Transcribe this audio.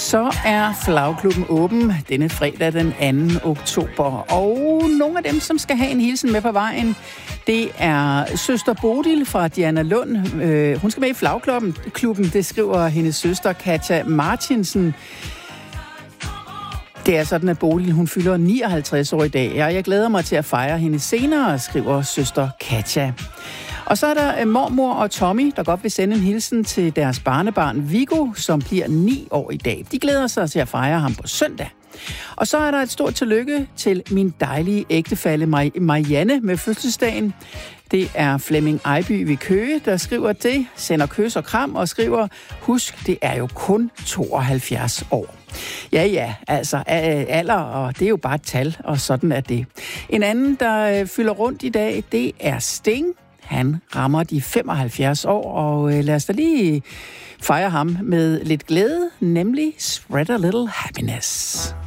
Så er Flagklubben åben denne fredag den 2. oktober. Og nogle af dem, som skal have en hilsen med på vejen, det er søster Bodil fra Diana Lund. Hun skal med i Flagklubben, det skriver hendes søster Katja Martinsen. Det er sådan, at Bodil hun fylder 59 år i dag, og jeg glæder mig til at fejre hende senere, skriver søster Katja. Og så er der mormor og Tommy, der godt vil sende en hilsen til deres barnebarn Viggo, som bliver 9 år i dag. De glæder sig til at fejre ham på søndag. Og så er der et stort tillykke til min dejlige ægtefælle Marianne med fødselsdagen. Det er Flemming Ejby ved Køge, der skriver det, sender kys og kram og skriver, husk, det er jo kun 72 år. Ja, altså alder, og det er jo bare et tal, og sådan er det. En anden, der fylder rundt i dag, det er Sting. Han rammer de 75 år, og lad os da lige fejre ham med lidt glæde, nemlig Spread a Little Happiness.